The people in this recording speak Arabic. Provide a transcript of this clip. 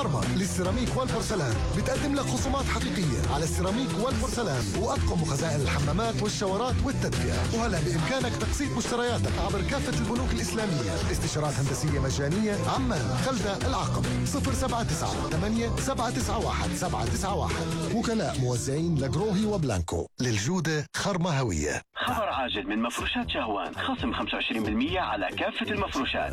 خرمة للسيراميك والبورسلان بتقدم لك خصومات حقيقية على السيراميك والبورسلان وأطقم وخزائن الحمامات والشاورات والتدفئة. وهلا بإمكانك تقسيط مشترياتك عبر كافة البنوك الإسلامية. استشارات هندسية مجانية. عمان، خلدة، العقب. 079-8-791-791. وكلاء موزعين لجروهي وبلانكو. للجودة خرمة هوية. خبر عاجل من مفروشات شهوان، خصم 25% على كافة المفروشات.